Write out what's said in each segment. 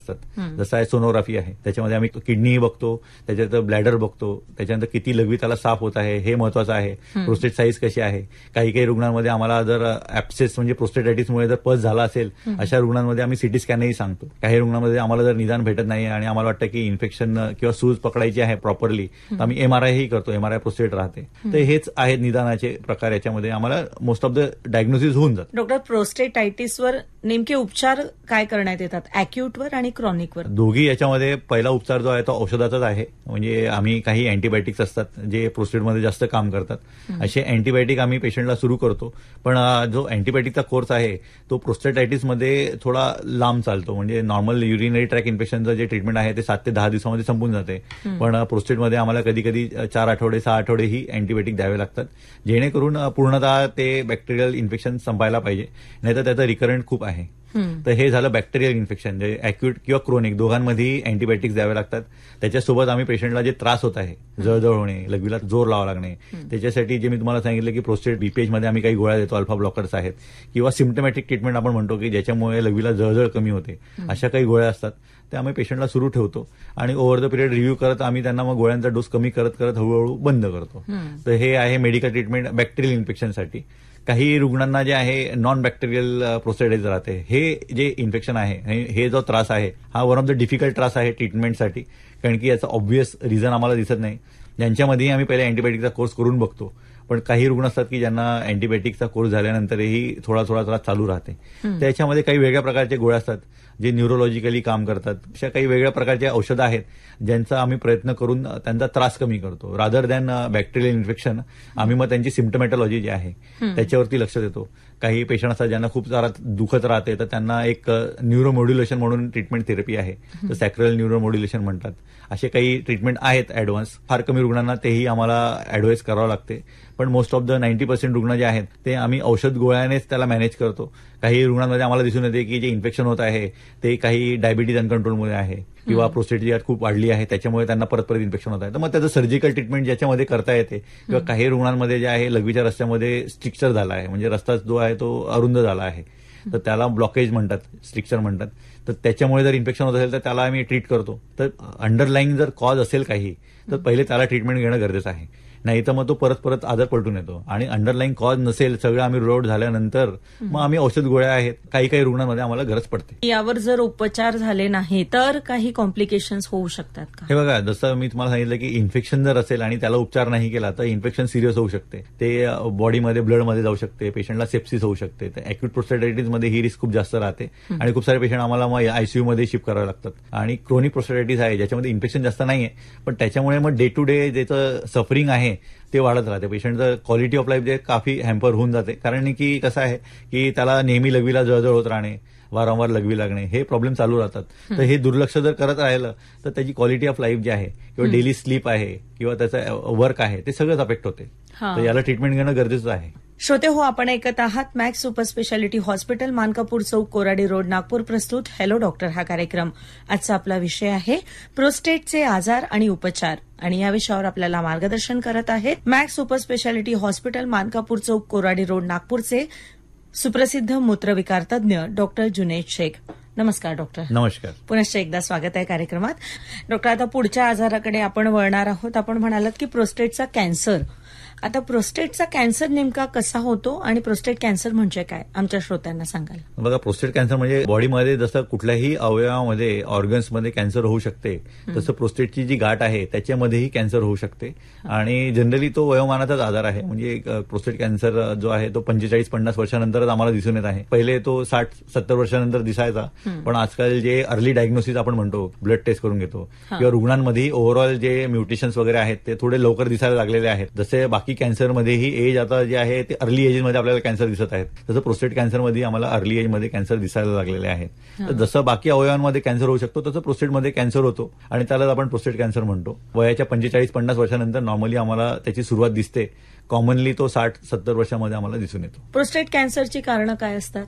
जसं आहे सोनोग्राफी आहे, त्याच्यामध्ये आम्ही किडनीही बघतो, त्याच्यात ब्लॅडर बघतो, त्याच्यानंतर किती लघवी त्याला साफ होत आहे हे महत्वाचं आहे. प्रोस्टेट साईज कशी आहे. काही काही रुग्णांमध्ये आम्हाला जर ऍप्सेस म्हणजे प्रोस्टेटायटिसमुळे जर पस झाला असेल अशा रुग्णांमध्ये आम्ही सिटी स्कॅनही सांगतो. काही रुग्णांमध्ये आम्हाला जर निदान भेटत नाही आणि आम्हाला वाटतं की इन्फेक्शन किंवा सूज पकडायची आहे प्रॉपरली तर आम्ही एमआरआय ही करतो. एमआरआय प्रोस्टेट राहते. तर हेच आहेत निदानाचे प्रकार. याच्यामध्ये आम्हाला मोस्ट ऑफ द डायग्नोसिस होऊन जातं. डॉक्टर, प्रोस्टेटायटिसवर नेमके उपचार काय करण्यात येतात, अॅक्यूटवर आणि क्रॉनिकवर? दोघी याच्यामध्ये पहिला उपचार जो आहे तो औषधाचाच आहे. म्हणजे आम्ही काही अँटीबायोटिक्स असतात जे प्रोस्टेटमध्ये जास्त काम करतात. असे अँटीबायोटिक आम्ही पेशंटला सुरू करतो. पण जो अँटीबायोटिकचा कोर्स आहे तो प्रोस्टेटायटिसमध्ये थोडा लांब चालतो. म्हणजे नॉर्मल युरिनरी ट्रॅक इन्फेक्शनचं जे ट्रीटमेंट आहे ते 7 ते 10 दिवसामध्ये संपून जाते. पण प्रोस्टेटमध्ये आम्हाला कधी कधी 4 आठवडे 6 आठवडे ही अँटीबायोटिक द्यावे लागतात, जेणेकरून पूर्णतः ते बॅक्टेरियल इन्फेक्शन संपायला पाहिजे. नाहीतर त्याचं रिकरंट खूप आहे. तर हे झालं बॅक्टेरियल इन्फेक्शन. म्हणजे अॅक्यूट किंवा क्रोनिक दोघांमध्येही अँटीबायोटिक्स द्यावे लागतात. त्याच्यासोबत आम्ही पेशंटला जे त्रास होत आहे, जळजळ होणे, लघवीला जोर लावा लागणे, त्याच्यासाठी जे मी तुम्हाला सांगितलं की प्रोस्टेट बीपीएचमध्ये आम्ही काही गोळ्या देतो, अल्फा ब्लॉकर्स आहेत, किंवा सिम्पटमॅटिक ट्रीटमेंट आपण म्हणतो की ज्याच्यामुळे लघवीला जळजळ कमी होते, अशा काही गोळ्या असतात. त्या आम्ही पेशंटला सुरू ठेवतो आणि ओव्हर द पिरियड रिव्ह्यू करत आम्ही त्यांना मग गोळ्यांचा डोस कमी करत करत हळूहळू बंद करतो. तर हे आहे मेडिकल ट्रीटमेंट बॅक्टेरियल इन्फेक्शनसाठी. काही रुग्णांना जे आहे नॉन बॅक्टेरियल प्रोस्टेटायटिस राहते. हे जे इन्फेक्शन आहे, हे जो त्रास आहे हा वन ऑफ द डिफिकल्ट त्रास आहे ट्रीटमेंटसाठी, कारण की याचा ऑब्व्हियस रिझन आम्हाला दिसत नाही. ज्यांच्यामध्येही आम्ही पहिले अँटीबायोटिकचा कोर्स करून बघतो. पण काही रुग्ण असतात की ज्यांना अँटीबायोटिकचा कोर्स झाल्यानंतरही थोडा थोडा त्रास चालू राहते. त्याच्यामध्ये काही वेगळ्या प्रकारचे गोळ्या असतात जे न्यूरोलॉजिकली काम करतात. अशा काही वेगळ्या प्रकारचे औषधं आहेत ज्यांचा आम्ही प्रयत्न करून त्यांचा त्रास कमी करतो. रादर दॅन बॅक्टेरियल इन्फेक्शन आम्ही मग त्यांची सिम्पटमॅटॉलॉजी जी आहे त्याच्यावरती लक्ष देतो. काही पेशंट असतात ज्यांना खूप सारा दुखत राहते तर त्यांना एक न्यूरोमॉड्युलेशन म्हणून ट्रीटमेंट थेरपी आहे, तर सॅक्रल न्यूरोमॉड्युलेशन म्हणतात. असे काही ट्रीटमेंट आहेत ऍडव्हान्स. फार कमी रुग्णांना तेही आम्हाला ऍडवाइस करावं लागते. पण मोस्ट ऑफ द 90% रुग्ण जे आहेत ते आम्ही औषध गोळ्यानेच त्याला मॅनेज करतो. काही रुग्णांमध्ये आम्हाला दिसून येते की जे इन्फेक्शन होत आहे ते काही डायबिटीज अनकंट्रोलमुळे आहे किंवा प्रोस्टेटची खूप वाढली आहे त्याच्यामुळे त्यांना परत परत इन्फेक्शन होत आहे. तर मग त्याचं सर्जिकल ट्रीटमेंट ज्याच्यामध्ये करता येते. किंवा काही रुग्णांमध्ये जे आहे लघवीच्या रस्त्यामध्ये स्ट्रिक्चर झाला आहे, म्हणजे रस्ता जो आहे तो अरुंद झाला आहे, तर त्याला ब्लॉकेज म्हणतात, स्ट्रिक्चर म्हणतात. तर त्याच्यामुळे जर इन्फेक्शन होत असेल तर त्याला आम्ही ट्रीट करतो. तर अंडरलाईंग जर कॉज असेल काही तर पहिले त्याला ट्रीटमेंट घेणं गरजेचं आहे. नाही तर मग तो परत परत आजार पलटून येतो. आणि अंडरलाईन कॉज नसेल, सगळं आम्ही रोड झाल्यानंतर मग आम्ही औषध गोळ्या आहेत, काही काही रुग्णांमध्ये आम्हाला गरज पडते. यावर जर उपचार झाले नाही तर काही कॉम्प्लिकेशन्स होऊ शकतात का? हे बघा, जसं मी तुम्हाला सांगितलं की इन्फेक्शन जर असेल आणि त्याला उपचार नाही केला तर इन्फेक्शन सिरियस होऊ शकते. ते बॉडीमध्ये ब्लडमध्ये जाऊ शकते, पेशंटला सेप्सिस होऊ शकते. तर अॅक्यूट प्रोस्टेटायटिसमध्ये ही रिस्क खूप जास्त राहते आणि खूप सारे पेशंट आम्हाला मग आयसीयू मध्ये शिफ्ट करावे लागतात. आणि क्रोनिक प्रोस्टेटायटिस आहे ज्याच्यामध्ये इन्फेक्शन जास्त नाहीये, पण त्याच्यामुळे मग डे टू डे ज्याचं सफरिंग आहे ते वाढत राहते. पेशंटचं क्वालिटी ऑफ लाईफ जे काफी हॅम्पर होऊन जाते. कारण की कसं आहे की त्याला नेहमी लघवीला जळजळ होत राहणे, वारंवार लघवी लागणे, हे प्रॉब्लेम चालू राहतात. तर हे दुर्लक्ष जर करत राहिलं तर त्याची क्वालिटी ऑफ लाईफ जी आहे किंवा डेली स्लीप आहे किंवा त्याचं वर्क आहे ते सगळंच अफेक्ट होते. तर याला ट्रीटमेंट घेणं गरजेचं आहे. श्रोते हो, आपण ऐकत आहात max super speciality hospital, Mankapur चौक, कोराडी रोड, नागपूर प्रस्तुत हॅलो डॉक्टर हा कार्यक्रम. आजचा आपला विषय आहे प्रोस्टेटचे आजार आणि उपचार, आणि या विषयावर आपल्याला मार्गदर्शन करत आहेत max super speciality hospital, Mankapur चौक, कोराडी रोड, नागपूरचे सुप्रसिद्ध मूत्रविकार तज्ञ डॉक्टर जुनैद शेख. नमस्कार डॉक्टर. नमस्कार. पुनश्च एकदा स्वागत आहे कार्यक्रमात. डॉक्टर, आता पुढच्या आजाराकडे आपण वळणार आहोत. आपण म्हणालात की प्रोस्टेटचा कॅन्सर. आता प्रोस्टेटचा कॅन्सर नेमका कसा होतो आणि प्रोस्टेट कॅन्सर म्हणजे काय, आमच्या श्रोत्यांना सांगाल? बघा, प्रोस्टेट कॅन्सर म्हणजे बॉडीमध्ये जसं कुठल्याही अवयवामध्ये ऑर्गन्समध्ये कॅन्सर होऊ शकते, तसं प्रोस्टेटची जी गाठ आहे त्याच्यामध्येही कॅन्सर होऊ शकते. आणि जनरली तो वयोमानाचाच आजार आहे. म्हणजे प्रोस्टेट कॅन्सर जो आहे तो 45-50 वर्षानंतरच आम्हाला दिसून येत आहे. पहिले तो 60-70 वर्षानंतर दिसायचा, पण आजकाल जे अर्ली डायग्नोसिस आपण म्हणतो, ब्लड टेस्ट करून घेतो, किंवा रुग्णांमध्येही ओव्हरऑल जे म्युटेशन्स वगैरे आहेत ते थोडे लवकर दिसायला लागलेले आहेत. जसे बाकी कॅन्सरमध्येही एज आता जे आहे ते अर्ली एजमध्ये आपल्याला कॅन्सर दिसत आहेत, तसं प्रोस्टेट कॅन्सरमध्ये आम्हाला अर्ली एजमध्ये कॅन्सर दिसायला लागलेले आहेत. तर जसं बाकी अवयवांमध्ये कॅन्सर होऊ शकतो तसं प्रोस्टेटमध्ये कॅन्सर होतो आणि त्यालाच आपण प्रोस्टेट कॅन्सर म्हणतो. वयाच्या 45-50 वर्षानंतर नॉर्मली आम्हाला त्याची सुरुवात दिसते. कॉमनली तो 60-70 वर्षामध्ये आम्हाला दिसून येतो. प्रोस्टेट कॅन्सरची कारणं काय असतात?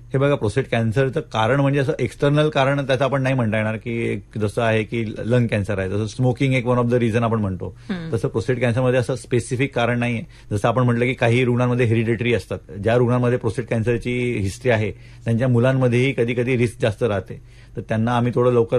हे बघा, प्रोस्टेट कॅन्सरचं कारण म्हणजे असं एक्सटर्नल कारण त्याचं आपण नाही म्हणता येणार, की जसं आहे की लंग कॅन्सर आहे, जसं स्मोकिंग एक वन ऑफ द रिझन आपण म्हणतो, तसं प्रोस्टेट कॅन्सरमध्ये असं स्पेसिफिक कारण नाहीये. जसं आपण म्हटलं की काही रुग्णांमध्ये हेरिडेटरी असतात. ज्या रुग्णांमध्ये प्रोस्टेट कॅन्सरची हिस्ट्री आहे त्यांच्या मुलांमध्येही कधी कधी रिस्क जास्त राहते, तर त्यांना आम्ही थोडं लवकर